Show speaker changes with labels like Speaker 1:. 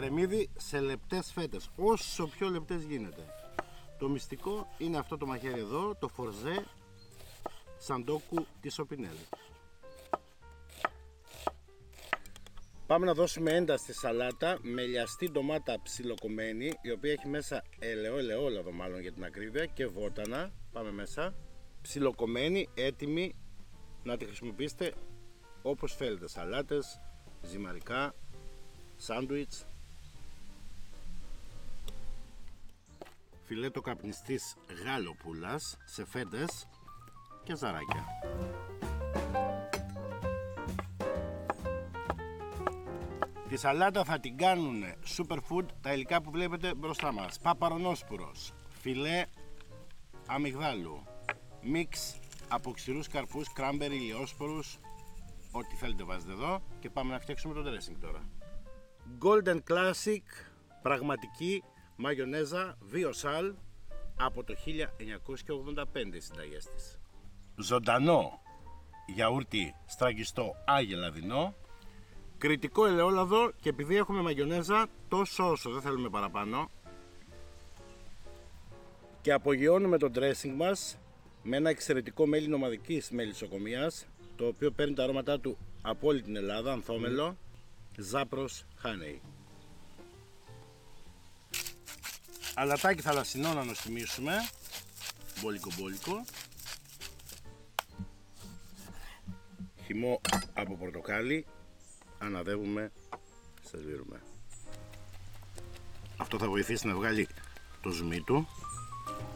Speaker 1: κρεμμύδι σε λεπτές φέτες, όσο πιο λεπτές γίνεται. Το μυστικό είναι αυτό το μαχαίρι εδώ, το φορζέ σαντόκου της Οπινέλη. Πάμε να δώσουμε ένταση στη σαλάτα με λιαστή ντομάτα ψιλοκομμένη, η οποία έχει μέσα ελαιόλαδο μάλλον για την ακρίβεια, και βότανα. Πάμε μέσα. Ψιλοκομμένη, έτοιμη να τη χρησιμοποιήσετε όπως θέλετε. Σαλάτες, ζυμαρικά, σάντουιτς. Φιλέτο καπνιστής γάλοπούλας σε φέτες και ζαράκια. Τη σαλάτα θα την κάνουν superfood τα υλικά που βλέπετε μπροστά μας. Παπαρονόσπουρος, φιλέ αμυγδάλου, μίξ από ξηρούς καρπούς, κράμπερι, ηλιόσπορους, ό,τι θέλετε βάζετε εδώ, και πάμε να φτιάξουμε το dressing τώρα. Golden Classic, πραγματική μαγιονέζα Βιοσάλ από το 1985 οι συνταγές της. Ζωντανό γιαούρτι στραγγιστό αγελαδινό, κριτικό ελαιόλαδο, και επειδή έχουμε μαγιονέζα τόσο όσο, δεν θέλουμε παραπάνω, και απογειώνουμε το dressing μας με ένα εξαιρετικό μέλι νομαδικής μελισσοκομείας, το οποίο παίρνει τα αρώματά του από όλη την Ελλάδα, ανθόμελο, Ζάπρος Honey. Αλατάκι θαλασσινό να νοστιμήσουμε, μπόλικο. Χυμό από πορτοκάλι, αναδεύουμε, σερβίρουμε. Αυτό θα βοηθήσει να βγάλει το ζουμί του.